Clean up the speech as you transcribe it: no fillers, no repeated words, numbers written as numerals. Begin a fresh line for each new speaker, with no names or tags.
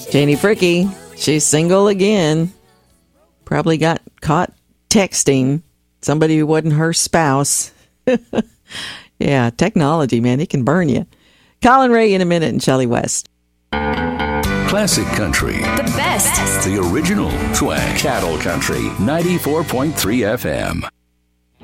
Janie Fricky, she's single again. Probably got caught texting somebody who wasn't her spouse. Yeah, technology, man, it can burn you. Colin Ray in a minute and Shelley West.
Classic country.
The best.
The original swag. Cattle Country 94.3 FM.